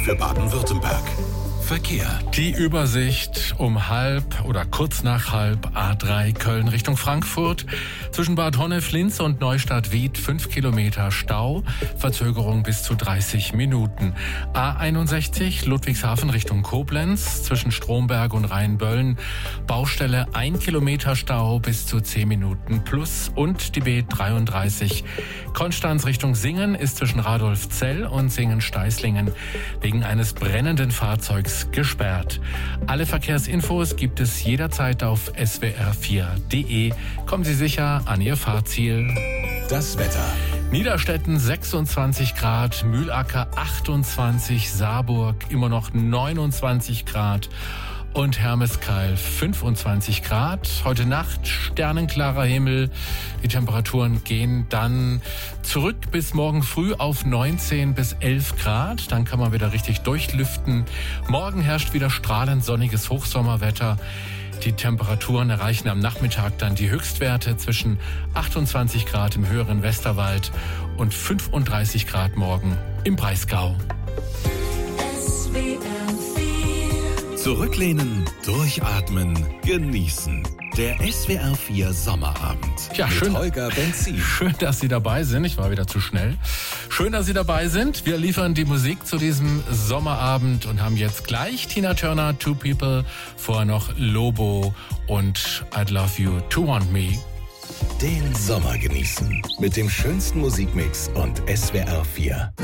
für Baden-Württemberg. Verkehr. Die Übersicht um halb oder kurz nach halb A3 Köln Richtung Frankfurt. Zwischen Bad Honnef-Linz und Neustadt-Wied 5 Kilometer Stau. Verzögerung bis zu 30 Minuten. A61 Ludwigshafen Richtung Koblenz. Zwischen Stromberg und Rheinböllen. Baustelle 1 Kilometer Stau bis zu 10 Minuten plus. Und die B33 Konstanz Richtung Singen ist zwischen Radolfzell und Singen-Steißlingen wegen eines brennenden Fahrzeugs gesperrt. Alle Verkehrsinfos gibt es jederzeit auf swr4.de. Kommen Sie sicher an Ihr Fahrziel. Das Wetter. Niederstetten 26 Grad, Mühlacker 28, Saarburg immer noch 29 Grad und Hermeskeil 25 Grad. Heute Nacht sternenklarer Himmel. Die Temperaturen gehen dann zurück bis morgen früh auf 19 bis 11 Grad. Dann kann man wieder richtig durchlüften. Morgen herrscht wieder strahlend sonniges Hochsommerwetter. Die Temperaturen erreichen am Nachmittag dann die Höchstwerte zwischen 28 Grad im höheren Westerwald und 35 Grad morgen im Breisgau. Zurücklehnen, durchatmen, genießen. Der SWR4 Sommerabend. Ja, mit schön. Holger Benzin. Schön, dass Sie dabei sind. Ich war wieder zu schnell. Schön, dass Sie dabei sind. Wir liefern die Musik zu diesem Sommerabend und haben jetzt gleich Tina Turner, Two People, vorher noch Lobo und I'd Love You to Want Me. Den Sommer genießen mit dem schönsten Musikmix und SWR4.